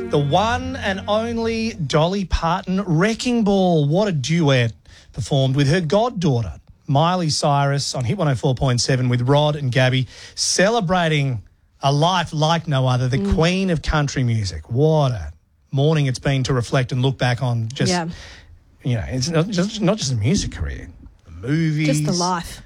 The one and only Dolly Parton, Wrecking Ball. What a duet performed with her goddaughter, Miley Cyrus, on Hit 104.7 with Rod and Gabby, celebrating a life like no other, the queen of country music. What a morning it's been to reflect and look back on you know, it's not just a music career, the movies. Just the life.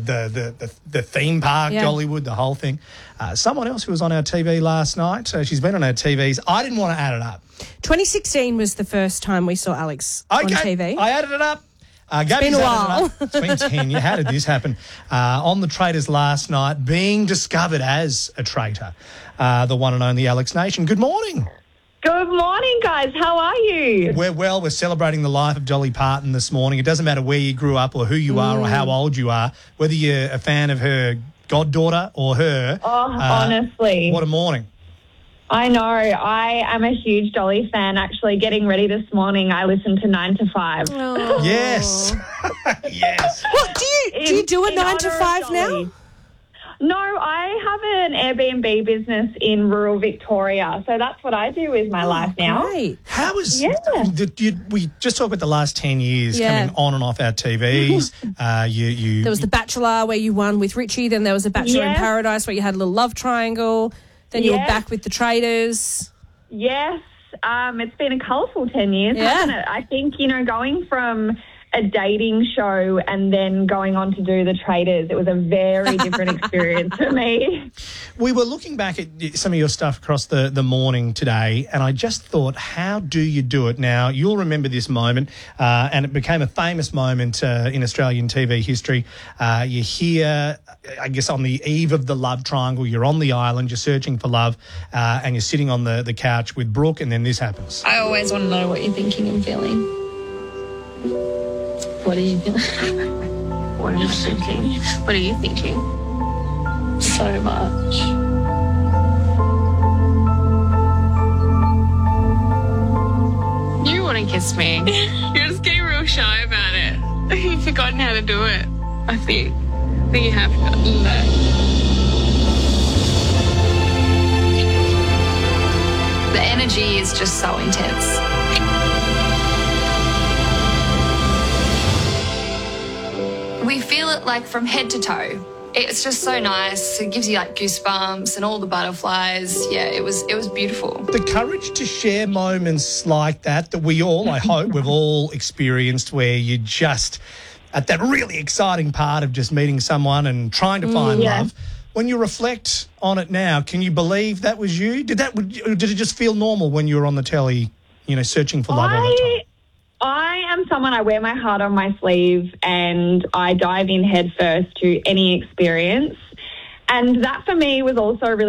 The theme park, Dollywood, the whole thing. Someone else who was on our TV last night, she's been on our TVs. I didn't want to add it up. 2016 was the first time we saw Alex on TV. I added it up. Gabby's been a while. It's been 10 years. How did this happen? On the Traitors last night, being discovered as a traitor, the one and only Alex Nation. Good morning. Good morning, guys. How are you? We're well. We're celebrating the life of Dolly Parton this morning. It doesn't matter where you grew up or who you are or how old you are, whether you're a fan of her goddaughter or her. Oh, honestly. What a morning. I know. I am a huge Dolly fan. Actually, getting ready this morning, I listened to 9 to 5. Oh. Yes. Yes. What, do you do a 9 to 5 now? No, I have an Airbnb business in rural Victoria, so that's what I do with my life now. Great. How is we just talked about the last 10 years coming on and off our TVs. There was The Bachelor where you won with Richie, then there was A Bachelor in Paradise where you had a little love triangle, then you were back with The Traitors. Yes, it's been a colourful 10 years, hasn't it? I think, going from a dating show and then going on to do The Traitors, it was a very different experience for me. We were looking back at some of your stuff across the morning today, and I just thought, how do you do it? Now, you'll remember this moment, and it became a famous moment in Australian TV history. You're here, I guess, on the eve of the love triangle. You're on the island, you're searching for love, and you're sitting on the couch with Brooke, and then this happens. I always want to know what you're thinking and feeling. What are you feeling? What are you thinking? What are you thinking? So much. You want to kiss me. You're just getting real shy about it. You've forgotten how to do it. I think you have forgotten that. The energy is just so intense. We feel it like from head to toe. It's just so nice. It gives you like goosebumps and all the butterflies. Yeah, it was beautiful. The courage to share moments like that we all, I hope, we've all experienced, where you just at that really exciting part of just meeting someone and trying to find love. When you reflect on it now, can you believe that was you? Did it just feel normal when you were on the telly, searching for love all the time? I am someone, I wear my heart on my sleeve and I dive in head first to any experience. And that for me was also really